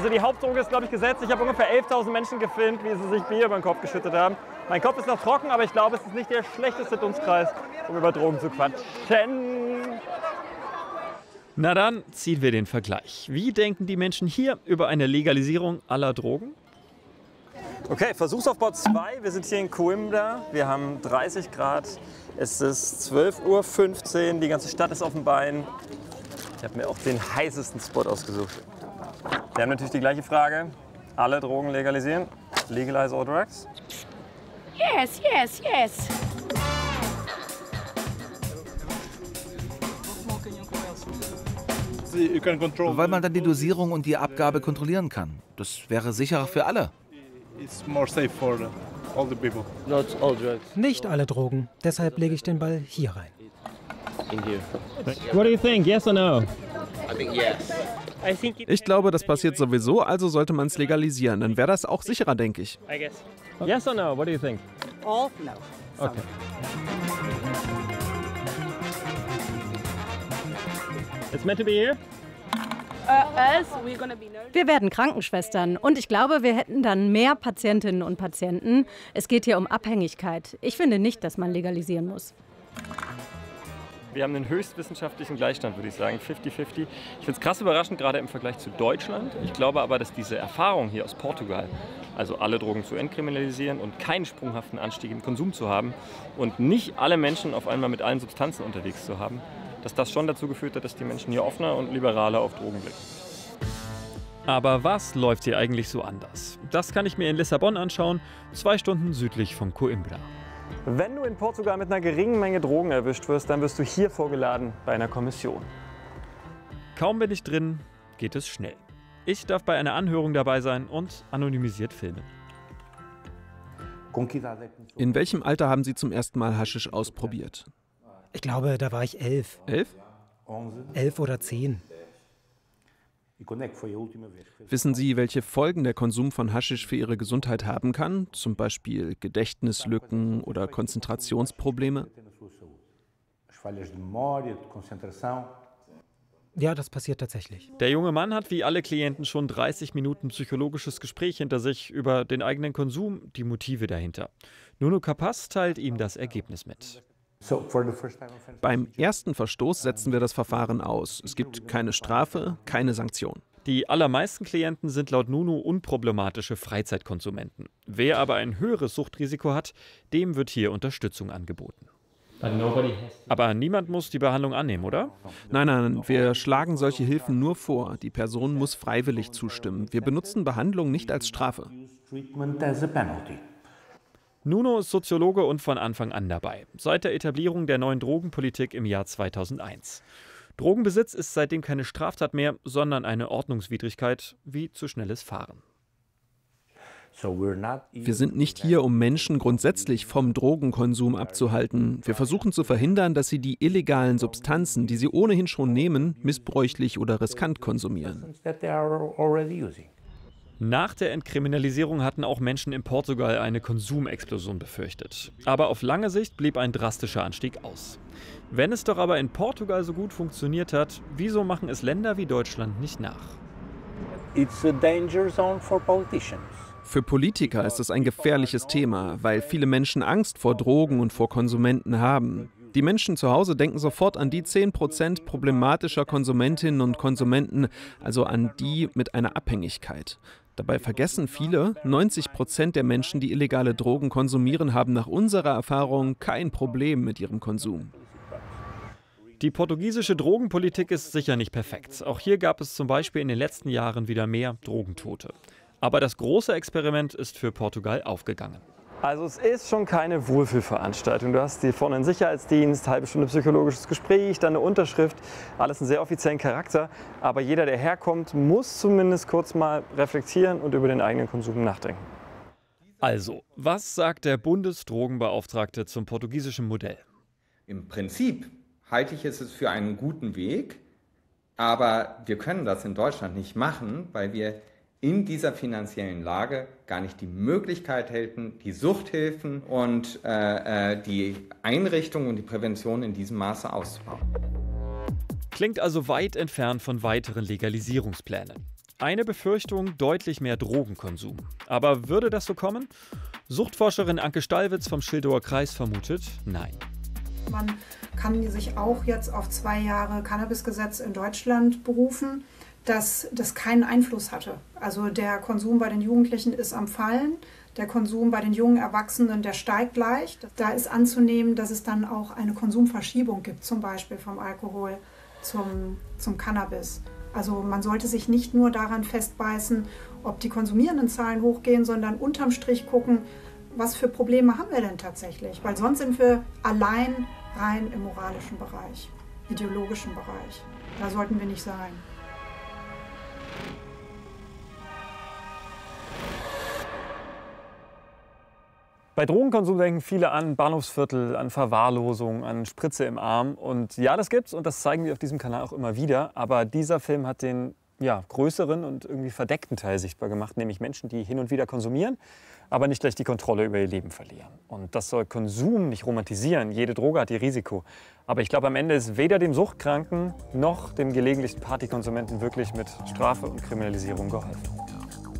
Also die Hauptdroge ist, glaube ich, gesetzt. Ich habe ungefähr 11.000 Menschen gefilmt, wie sie sich Bier über den Kopf geschüttet haben. Mein Kopf ist noch trocken, aber ich glaube, es ist nicht der schlechteste Dunstkreis, um über Drogen zu quatschen. Na dann ziehen wir den Vergleich. Wie denken die Menschen hier über eine Legalisierung aller Drogen? Okay, Versuchsaufbau 2. Wir sind hier in Coimbra. Wir haben 30 Grad. Es ist 12:15 Uhr. Die ganze Stadt ist auf dem Bein. Ich habe mir auch den heißesten Spot ausgesucht. Wir haben natürlich die gleiche Frage. Alle Drogen legalisieren? Legalize all drugs? Yes, yes, yes. Weil man dann die Dosierung und die Abgabe kontrollieren kann. Das wäre sicherer für alle. Nicht alle Drogen. Deshalb lege ich den Ball hier rein. What do you think? Yes or no? Ich glaube, das passiert sowieso, also sollte man es legalisieren. Dann wäre das auch sicherer, denke ich. Yes or no? What do you think? All no. Okay. It's meant to be here? Wir werden Krankenschwestern und ich glaube, wir hätten dann mehr Patientinnen und Patienten. Es geht hier um Abhängigkeit. Ich finde nicht, dass man legalisieren muss. Wir haben einen höchstwissenschaftlichen Gleichstand, würde ich sagen, 50-50. Ich finde es krass überraschend, gerade im Vergleich zu Deutschland. Ich glaube aber, dass diese Erfahrung hier aus Portugal, also alle Drogen zu entkriminalisieren und keinen sprunghaften Anstieg im Konsum zu haben und nicht alle Menschen auf einmal mit allen Substanzen unterwegs zu haben, dass das schon dazu geführt hat, dass die Menschen hier offener und liberaler auf Drogen blicken. Aber was läuft hier eigentlich so anders? Das kann ich mir in Lissabon anschauen, 2 Stunden südlich von Coimbra. Wenn du in Portugal mit einer geringen Menge Drogen erwischt wirst, dann wirst du hier vorgeladen bei einer Kommission. Kaum bin ich drin, geht es schnell. Ich darf bei einer Anhörung dabei sein und anonymisiert filmen. In welchem Alter haben Sie zum ersten Mal Haschisch ausprobiert? Ich glaube, da war ich 11. 11? 11 oder 10. Wissen Sie, welche Folgen der Konsum von Haschisch für Ihre Gesundheit haben kann? Zum Beispiel Gedächtnislücken oder Konzentrationsprobleme? Ja, das passiert tatsächlich. Der junge Mann hat wie alle Klienten schon 30 Minuten psychologisches Gespräch hinter sich über den eigenen Konsum, die Motive dahinter. Nuno Capaz teilt ihm das Ergebnis mit. Beim ersten Verstoß setzen wir das Verfahren aus. Es gibt keine Strafe, keine Sanktion. Die allermeisten Klienten sind laut Nuno unproblematische Freizeitkonsumenten. Wer aber ein höheres Suchtrisiko hat, dem wird hier Unterstützung angeboten. Aber niemand muss die Behandlung annehmen, oder? Nein, wir schlagen solche Hilfen nur vor. Die Person muss freiwillig zustimmen. Wir benutzen Behandlung nicht als Strafe. Nuno ist Soziologe und von Anfang an dabei, seit der Etablierung der neuen Drogenpolitik im Jahr 2001. Drogenbesitz ist seitdem keine Straftat mehr, sondern eine Ordnungswidrigkeit wie zu schnelles Fahren. Wir sind nicht hier, um Menschen grundsätzlich vom Drogenkonsum abzuhalten. Wir versuchen zu verhindern, dass sie die illegalen Substanzen, die sie ohnehin schon nehmen, missbräuchlich oder riskant konsumieren. Nach der Entkriminalisierung hatten auch Menschen in Portugal eine Konsumexplosion befürchtet. Aber auf lange Sicht blieb ein drastischer Anstieg aus. Wenn es doch aber in Portugal so gut funktioniert hat, wieso machen es Länder wie Deutschland nicht nach? Für Politiker ist es ein gefährliches Thema, weil viele Menschen Angst vor Drogen und vor Konsumenten haben. Die Menschen zu Hause denken sofort an die 10% problematischer Konsumentinnen und Konsumenten, also an die mit einer Abhängigkeit. Dabei vergessen viele, 90% der Menschen, die illegale Drogen konsumieren, haben nach unserer Erfahrung kein Problem mit ihrem Konsum. Die portugiesische Drogenpolitik ist sicher nicht perfekt. Auch hier gab es zum Beispiel in den letzten Jahren wieder mehr Drogentote. Aber das große Experiment ist für Portugal aufgegangen. Also es ist schon keine Wohlfühlveranstaltung. Du hast hier vorne einen Sicherheitsdienst, halbe Stunde psychologisches Gespräch, dann eine Unterschrift, alles einen sehr offiziellen Charakter. Aber jeder, der herkommt, muss zumindest kurz mal reflektieren und über den eigenen Konsum nachdenken. Also, was sagt der Bundesdrogenbeauftragte zum portugiesischen Modell? Im Prinzip halte ich es für einen guten Weg, aber wir können das in Deutschland nicht machen, weil wir in dieser finanziellen Lage gar nicht die Möglichkeit hätten, die Suchthilfen und die Einrichtungen und die Prävention in diesem Maße auszubauen. Klingt also weit entfernt von weiteren Legalisierungsplänen. Eine Befürchtung, deutlich mehr Drogenkonsum. Aber würde das so kommen? Suchtforscherin Anke Stallwitz vom Schildower Kreis vermutet, nein. Man kann sich auch jetzt auf 2 Jahre Cannabisgesetz in Deutschland berufen, dass das keinen Einfluss hatte. Also der Konsum bei den Jugendlichen ist am Fallen, der Konsum bei den jungen Erwachsenen, der steigt leicht. Da ist anzunehmen, dass es dann auch eine Konsumverschiebung gibt, zum Beispiel vom Alkohol zum Cannabis. Also man sollte sich nicht nur daran festbeißen, ob die konsumierenden Zahlen hochgehen, sondern unterm Strich gucken, was für Probleme haben wir denn tatsächlich? Weil sonst sind wir allein rein im moralischen Bereich, ideologischen Bereich. Da sollten wir nicht sein. Bei Drogenkonsum denken viele an Bahnhofsviertel, an Verwahrlosung, an Spritze im Arm. Und ja, das gibt's und das zeigen wir auf diesem Kanal auch immer wieder. Aber dieser Film hat den größeren und irgendwie verdeckten Teil sichtbar gemacht, nämlich Menschen, die hin und wieder konsumieren, aber nicht gleich die Kontrolle über ihr Leben verlieren. Und das soll Konsum nicht romantisieren. Jede Droge hat ihr Risiko. Aber ich glaube, am Ende ist weder dem Suchtkranken noch dem gelegentlichen Partykonsumenten wirklich mit Strafe und Kriminalisierung geholfen.